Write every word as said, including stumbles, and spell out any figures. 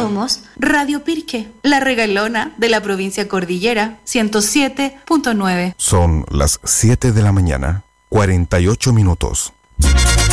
Somos Radio Pirque, la regalona de la provincia Cordillera, ciento siete punto nueve. Son las siete de la mañana, cuarenta y ocho minutos.